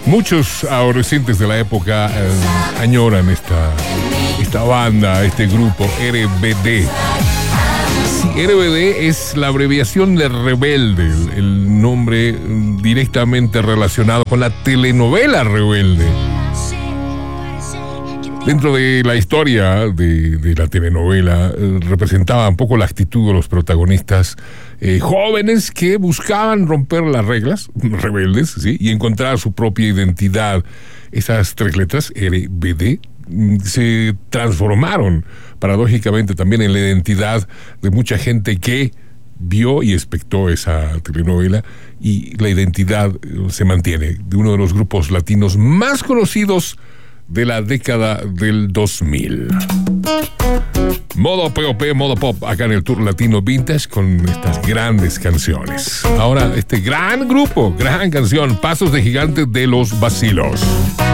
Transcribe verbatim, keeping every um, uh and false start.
Muchos adolescentes de la época eh, añoran esta, esta banda, este grupo R B D. Sí, R B D es la abreviación de Rebelde, el, el nombre directamente relacionado con la telenovela Rebelde. Dentro de la historia de, de la telenovela, eh, representaba un poco la actitud de los protagonistas eh, jóvenes que buscaban romper las reglas, rebeldes, ¿sí? Y encontrar su propia identidad. Esas tres letras, R B D, se transformaron paradójicamente también en la identidad de mucha gente que vio y espectó esa telenovela, y la identidad se mantiene de uno de los grupos latinos más conocidos de la década del dos mil. Modo P O P, modo pop, acá en el Tour Latino Vintage con estas grandes canciones. Ahora este gran grupo, gran canción, Pasos de Gigante de los Vacilos.